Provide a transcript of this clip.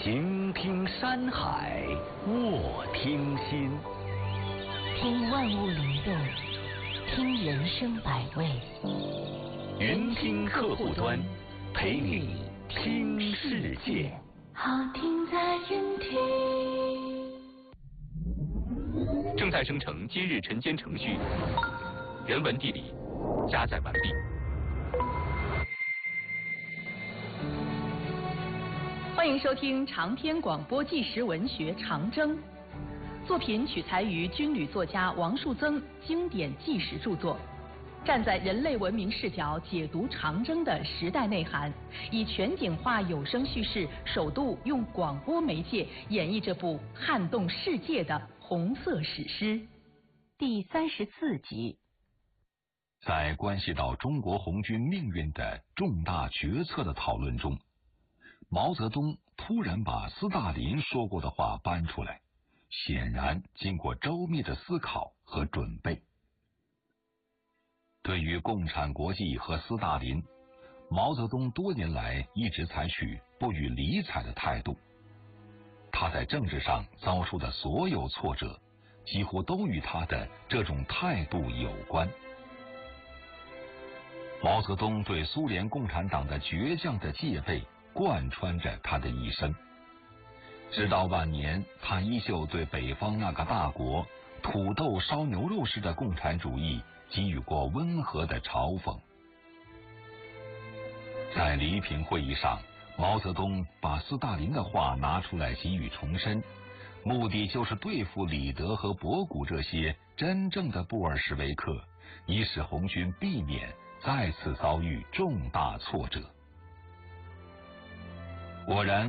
行听山海，卧听心， 听万物灵动，听人生百味。 云听客户端，陪你听世界。 好听在云听。 正在生成今日晨间程序，人文地理加载完毕。 欢迎收听长篇广播纪实文学《长征》，作品取材于军旅作家王树增经典纪实著作，站在人类文明视角解读长征的时代内涵，以全景化有声叙事，首度用广播媒介演绎这部撼动世界的红色史诗。第34集。 在关系到中国红军命运的重大决策的讨论中，毛泽东突然把斯大林说过的话搬出来，显然经过周密的思考和准备。对于共产国际和斯大林，毛泽东多年来一直采取不予理睬的态度。他在政治上遭受的所有挫折，几乎都与他的这种态度有关。毛泽东对苏联共产党的倔强的戒备贯穿着他的一生，直到晚年，他依旧对北方那个大国土豆烧牛肉式的共产主义给予过温和的嘲讽。在黎平会议上，毛泽东把斯大林的话拿出来给予重申，目的就是对付李德和博古这些真正的布尔什维克，以使红军避免再次遭遇重大挫折。果然，